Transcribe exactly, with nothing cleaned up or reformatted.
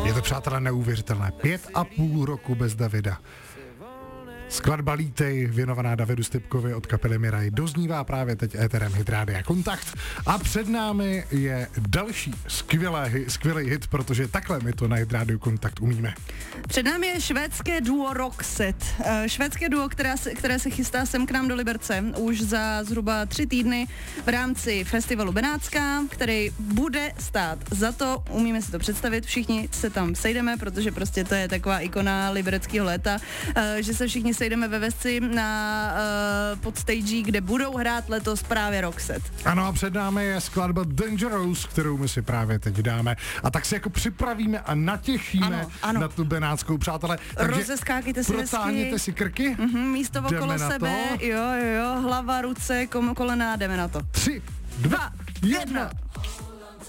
Je to, přátelé, neuvěřitelné. Pět a půl roku bez Davida. Skladba Lítej, věnovaná Davidu Stypkovi od kapely Miraj, doznívá právě teď éterem Hit Rádia Kontakt. A před námi je další skvělé, skvělý hit, protože takhle my to na Hit Rádiu Kontakt umíme. Před námi je švédské duo Roxette. Švédské duo, které se, které se chystá sem k nám do Liberce už za zhruba tři týdny v rámci festivalu Benátská, který bude stát za to, umíme si to představit, všichni se tam sejdeme, protože prostě to je taková ikona libereckého léta, že se všichni sejdeme ve Vesci na uh, podstage, kde budou hrát letos právě Roxette. Ano, a před námi je skladba Dangerous, kterou my si právě teď dáme. A tak si jako připravíme a natěšíme ano, ano. na tu benátskou, přátelé. Rozeskákejte si protáhněte si krky. Mm-hmm, místo okolo sebe. Jo, jo, jo, hlava, ruce, kom, kolena, jdeme na to. Tři, dva, jedna.